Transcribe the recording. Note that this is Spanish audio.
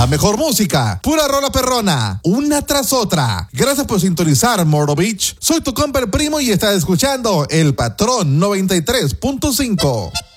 mejor música, pura rola perrona, una tras otra. Gracias por sintonizar Murdo Beach. Soy tu compa el primo y estás escuchando El Patrón 93.5.